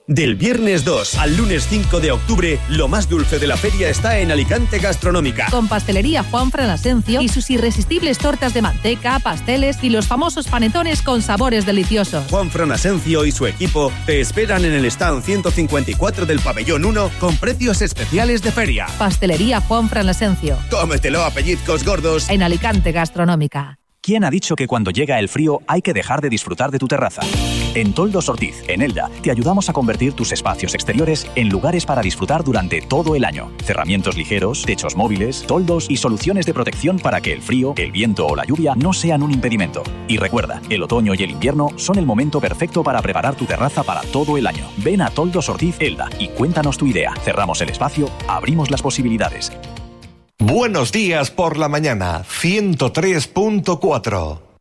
Del viernes 2 al lunes 5 de octubre, lo más dulce de la feria está en Alicante Gastronómica. Con Pastelería Juanfran Asencio y sus irresistibles tortas de manteca, pasteles y los famosos panetones con sabores deliciosos. Juanfran Asencio y su equipo te esperan en el stand 154 del pabellón 1 con precios especiales de feria. Pastelería Juanfran Asencio. Cómetelo a pellizcos gordos. En Alicante Gastronómica. ¿Quién ha dicho que cuando llega el frío hay que dejar de disfrutar de tu terraza? En Toldos Ortiz, en Elda, te ayudamos a convertir tus espacios exteriores en lugares para disfrutar durante todo el año. Cerramientos ligeros, techos móviles, toldos y soluciones de protección para que el frío, el viento o la lluvia no sean un impedimento. Y recuerda, el otoño y el invierno son el momento perfecto para preparar tu terraza para todo el año. Ven a Toldos Ortiz, Elda, y cuéntanos tu idea. Cerramos el espacio, abrimos las posibilidades. Buenos días por la mañana, 103.4.